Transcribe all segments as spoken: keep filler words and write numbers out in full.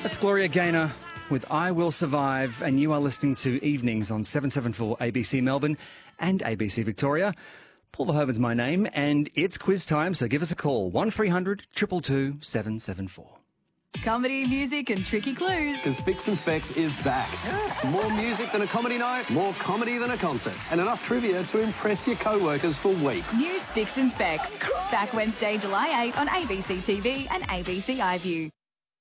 That's Gloria Gaynor with I Will Survive, and you are listening to Evenings on seven seventy-four A B C Melbourne and A B C Victoria. Paul Verhoeven's my name, and it's quiz time, so give us a call, one three hundred two two two seven seven four. Comedy, music and tricky clues. Because Spicks and Specs is back. Yeah. More music than a comedy night, more comedy than a concert, and enough trivia to impress your co-workers for weeks. New Spicks and Specs. Back Wednesday, July eighth on A B C T V and A B C iView.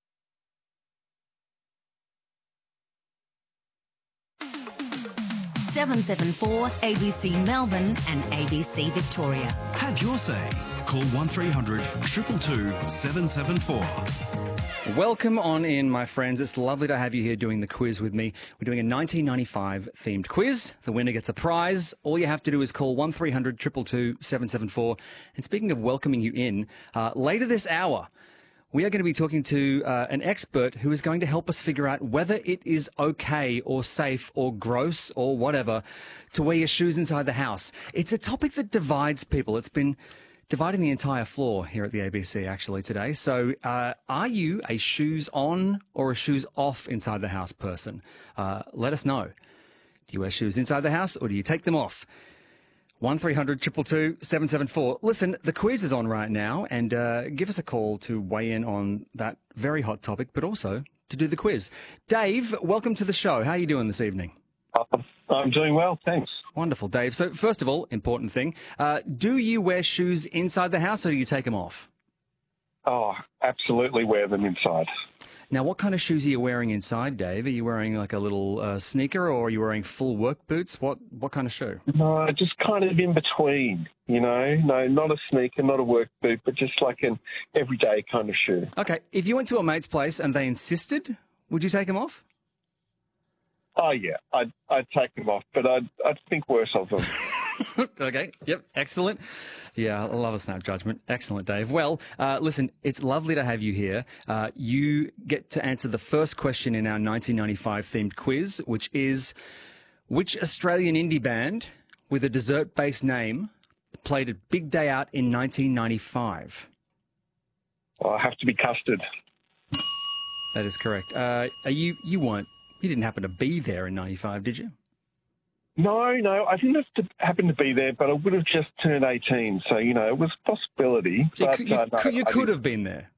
seven seven four A B C Melbourne and A B C Victoria. Have your say. Call one three hundred two two two seven seven four. Welcome on in, my friends. It's lovely to have you here doing the quiz with me. We're doing a nineteen ninety-five themed quiz. The winner gets a prize. All you have to do is call one three hundred two two two seven seven four. And speaking of welcoming you in, uh, later this hour, we are going to be talking to uh, an expert who is going to help us figure out whether it is okay or safe or gross or whatever to wear your shoes inside the house. It's a topic that divides people. It's been dividing the entire floor here at the A B C actually today. So uh, are you a shoes on or a shoes off inside the house person? Uh, let us know. Do you wear shoes inside the house or do you take them off? one three hundred two two two seven seven four. Listen, the quiz is on right now, and uh, give us a call to weigh in on that very hot topic, but also to do the quiz. Dave, welcome to the show. How are you doing this evening? Uh, I'm doing well, thanks. Wonderful, Dave. So first of all, important thing, uh, do you wear shoes inside the house or do you take them off? Oh, absolutely wear them inside. Now, what kind of shoes are you wearing inside, Dave? Are you wearing like a little uh, sneaker, or are you wearing full work boots? What what kind of shoe? No, just kind of in between, you know. No, not a sneaker, not a work boot, but just like an everyday kind of shoe. Okay, if you went to a mate's place and they insisted, would you take them off? Oh, yeah, I'd, I'd take them off, but I'd, I'd think worse of them. Okay, yep, excellent. Yeah, I love a snap judgment. Excellent, Dave. Well, uh, listen, it's lovely to have you here. Uh, you get to answer the first question in our nineteen ninety-five themed quiz, which is, which Australian indie band with a dessert-based name played at Big Day Out in nineteen ninety-five? Oh, I have to be Custard. That is correct. Uh, are you, you weren't, you didn't happen to be there in ninety-five, did you? No, no, I didn't have to happen to be there, but I would have just turned eighteen, so, you know, it was a possibility. So but, you, you, uh, no, could, you I could didn't. have been there.